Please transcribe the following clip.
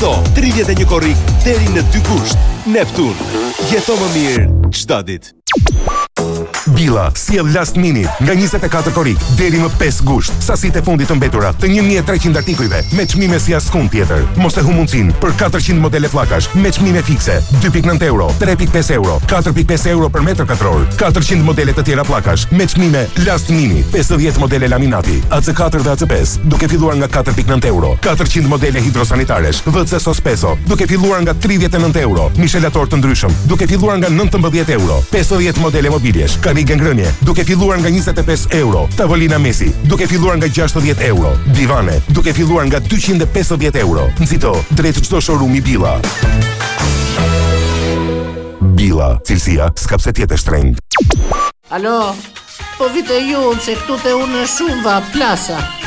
Fito 31 korrik deri në 2 gusht. Neptun. Jeto më mirë çdo ditë. Billa sjell last minute nga 24 korrik deri më 5 gusht. Sasitë e fundit të mbetura të 1300 artikujve me çmime si askund tjetër. Mos e humundsin për 400 modele pllakash me çmime fikse 2.9 euro, 3.5 euro, 4.5 euro për metër katror. 400 modele të tjera pllakash me çmime last minute, 50 modele laminati, AC4 dhe AC5 duke filluar nga 4.9 euro, 400 modele hidrosanitaresh, WC Sospeso duke filluar nga 39 euro, mishelator të ndryshëm duke filluar nga 19 euro, 50 modele mobiljesh, karige ngrënie duke filluar nga 25 euro, tavolina mesi duke filluar nga 60 euro, divane duke filluar nga 250 euro. Nxito drejt çdo showroom-i Billa. Billa, cilësia s'ka pse të jetë e shtrenjtë. Alo, po vite ju se këtu te unë shumë va plasa.